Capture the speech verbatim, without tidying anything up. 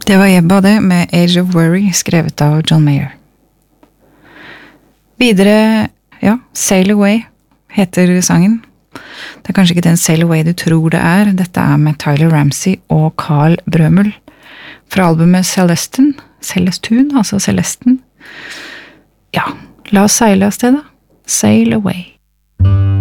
Det var Jebba det, med Age of Worry, skrevet av John Mayer. Videre, ja, Sail Away heter sangen. Det er kanskje ikke den Sail Away du tror det er. Dette er med Tyler Ramsey og Carl Brømel fra albumet Celestin, Celestun, altså Celestin. Ja, la oss seile av sted da. Sail Away.